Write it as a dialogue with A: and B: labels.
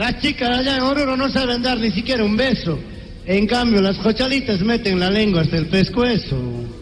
A: Las chicas allá en Oruro no saben dar ni siquiera un beso. En cambio, las cochalitas meten la lengua hasta el pescuezo.